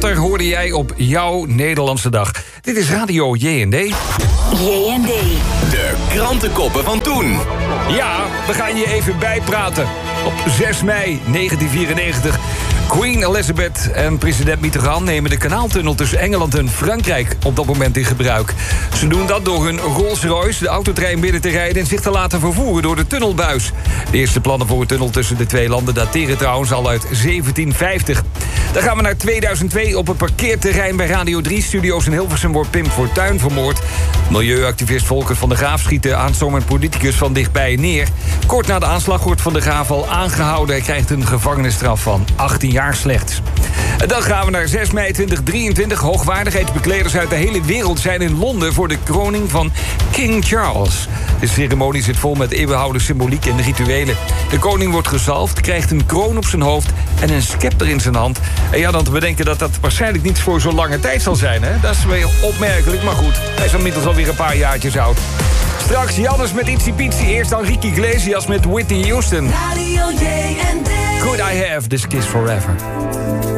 er hoorde jij op jouw Nederlandse dag? Dit is Radio JND. JND. De krantenkoppen van toen. Ja, we gaan je even bijpraten. Op 6 mei 1994... Queen Elizabeth en president Mitterrand nemen de kanaaltunnel tussen Engeland en Frankrijk op dat moment in gebruik. Ze doen dat door hun Rolls-Royce de autotrein binnen te rijden en zich te laten vervoeren door de tunnelbuis. De eerste plannen voor een tunnel tussen de twee landen dateren trouwens al uit 1750. Dan gaan we naar 2002. Op een parkeerterrein bij Radio 3-studio's in Hilversum wordt Pim Fortuyn vermoord. Milieuactivist Volker van der Graaf schiet de aanstormend politicus van dichtbij neer. Kort na de aanslag wordt Van der Graaf al aangehouden. Hij krijgt een gevangenisstraf van 18 jaar slechts. En dan gaan we naar 6 mei 2023. Hoogwaardigheidsbekleders uit de hele wereld zijn in Londen voor de kroning van King Charles. De ceremonie zit vol met eeuwenoude symboliek en rituelen. De koning wordt gezalfd, krijgt een kroon op zijn hoofd en een scepter in zijn hand. En ja, dan te bedenken dat dat waarschijnlijk niet voor zo'n lange tijd zal zijn, hè? Dat is weer opmerkelijk, maar goed. Hij is inmiddels alweer een paar jaartjes oud. Straks Jannes met Itsy Bitsy. Eerst dan Ricky Iglesias met Whitney Houston. Radio JND. Could I have this kiss forever?